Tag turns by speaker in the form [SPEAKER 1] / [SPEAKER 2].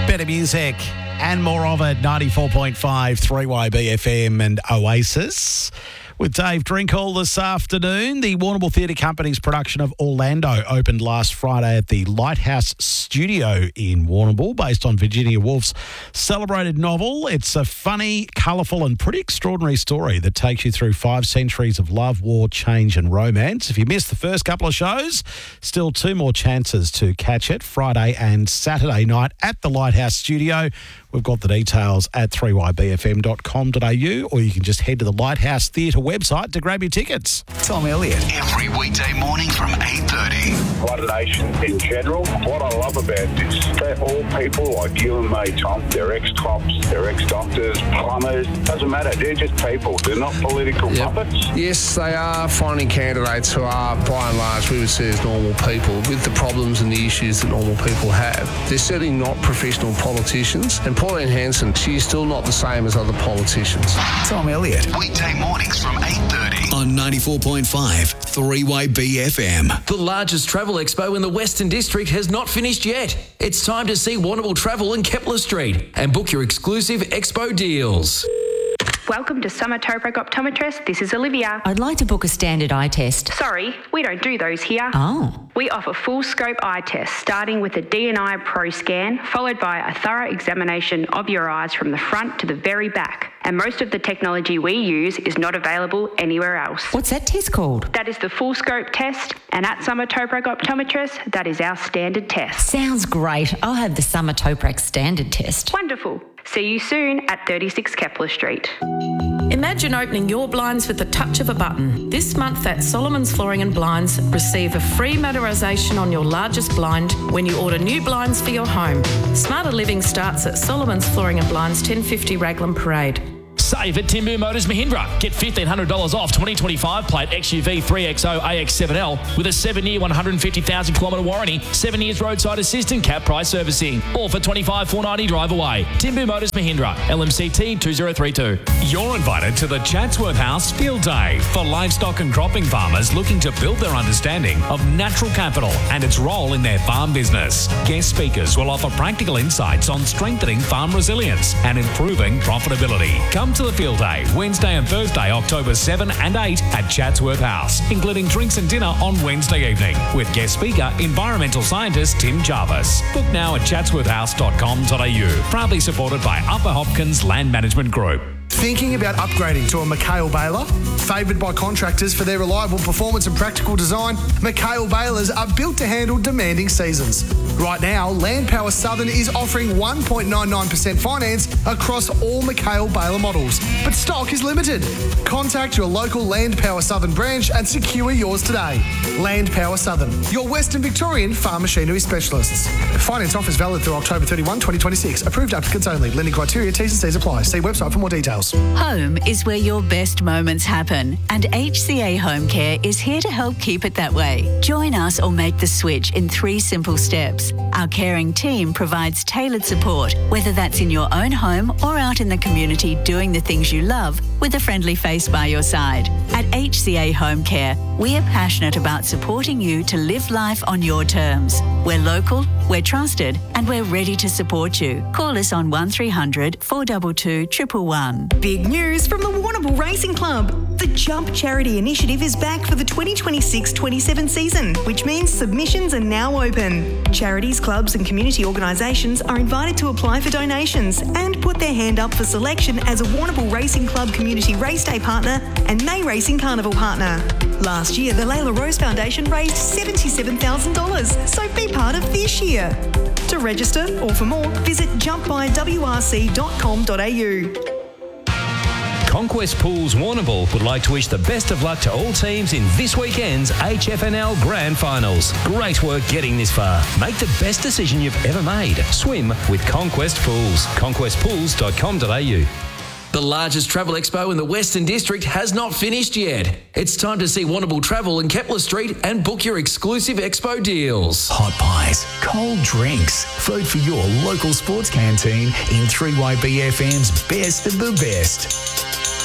[SPEAKER 1] Better music and more of it, 94.5, 3YB FM and Oasis. With Dave Drinkall this afternoon, the Warrnambool Theatre Company's production of Orlando opened last Friday at the Lighthouse Studio in Warrnambool, based on Virginia Woolf's celebrated novel. It's a funny, colourful and pretty extraordinary story that takes you through 5 centuries of love, war, change and romance. If you missed the first couple of shows, still 2 more chances to catch it, Friday and Saturday night at the Lighthouse Studio. We've got the details at 3ybfm.com.au, or you can just head to the Lighthouse Theatre website to grab your tickets.
[SPEAKER 2] Tom Elliott.
[SPEAKER 3] Every weekday morning from 8:30.
[SPEAKER 4] Blood Nation in general, what I love about this, they're all people like you and me, Tom. They're ex-cops, they're ex-doctors, plumbers. Doesn't matter, they're just people. They're not political puppets.
[SPEAKER 5] Yes, they are finding candidates who are, by and large, we would see as normal people with the problems and the issues that normal people have. They're certainly not professional politicians. And Pauline Hanson, she's still not the same as other politicians.
[SPEAKER 2] Tom Elliott.
[SPEAKER 3] Weekday mornings from 8:30 on 94.5 3YB FM.
[SPEAKER 6] The largest travel expo in the Western District has not finished yet. It's time to see Warrnambool Travel in Kepler Street and book your exclusive expo deals.
[SPEAKER 7] Welcome to Summer Tobruk Optometrist. This is Olivia.
[SPEAKER 8] I'd like to book a standard eye test.
[SPEAKER 7] Sorry, we don't do those here.
[SPEAKER 8] Oh.
[SPEAKER 7] We offer full scope eye tests, starting with a DNI Pro scan, followed by a thorough examination of your eyes from the front to the very back. And most of the technology we use is not available anywhere else.
[SPEAKER 8] What's that test called?
[SPEAKER 7] That is the full scope test, and at Summer Tobruk Optometrist, that is our standard test.
[SPEAKER 8] Sounds great. I'll have the Summer Tobruk standard test.
[SPEAKER 7] Wonderful. See you soon at 36 Kepler Street.
[SPEAKER 9] Imagine opening your blinds with the touch of a button. This month at Solomon's Flooring and Blinds, receive a free motorisation on your largest blind when you order new blinds for your home. Smarter living starts at Solomon's Flooring and Blinds, 1050 Raglan Parade.
[SPEAKER 10] Save at Timbu Motors Mahindra. Get $1,500 off 2025 plate XUV 3XO AX7L with a 7-year, 150,000 kilometre warranty, 7 years roadside assist and cap price servicing. All for $25,490 drive away. Timbu Motors Mahindra, LMCT 2032.
[SPEAKER 11] You're invited to the Chatsworth House Field Day for livestock and cropping farmers looking to build their understanding of natural capital and its role in their farm business. Guest speakers will offer practical insights on strengthening farm resilience and improving profitability. Come to the Field Day, Wednesday and Thursday, October 7 and 8 at Chatsworth House, including drinks and dinner on Wednesday evening with guest speaker, environmental scientist Tim Jarvis. Book now at chatsworthhouse.com.au. Proudly supported by Upper Hopkins Land Management Group.
[SPEAKER 12] Thinking about upgrading to a McHale baler? Favoured by contractors for their reliable performance and practical design, McHale balers are built to handle demanding seasons. Right now, Land Power Southern is offering 1.99% finance across all McHale baler models, but stock is limited. Contact your local Land Power Southern branch and secure yours today. Land Power Southern, your Western Victorian farm machinery specialists. Finance offers valid through October 31, 2026. Approved applicants only. Lending criteria, T's and C's apply. See website for more details.
[SPEAKER 13] Home is where your best moments happen, and HCA Home Care is here to help keep it that way. Join us or make the switch in 3 simple steps. Our caring team provides tailored support, whether that's in your own home or out in the community doing the things you love with a friendly face by your side. At HCA Home Care, we are passionate about supporting you to live life on your terms. We're local, we're trusted, and we're ready to support you. Call us on 1300 422 111.
[SPEAKER 14] Big news from the Warrnambool Racing Club. The Jump Charity Initiative is back for the 2026-27 season, which means submissions are now open. Charities, clubs and community organisations are invited to apply for donations and put their hand up for selection as a Warrnambool Racing Club Community Race Day partner and May Racing Carnival partner. Last year, the Layla Rose Foundation raised $77,000, so be part of this year. To register or for more, visit jumpbywrc.com.au.
[SPEAKER 15] Conquest Pools Warrnambool would like to wish the best of luck to all teams in this weekend's HFNL Grand Finals. Great work getting this far. Make the best decision you've ever made. Swim with Conquest Pools. conquestpools.com.au.
[SPEAKER 6] The largest travel expo in the Western District has not finished yet. It's time to see Warrnambool Travel in Kepler Street and book your exclusive expo deals.
[SPEAKER 2] Hot pies, cold drinks, food for your local sports canteen in 3YB FM's Best of the Best.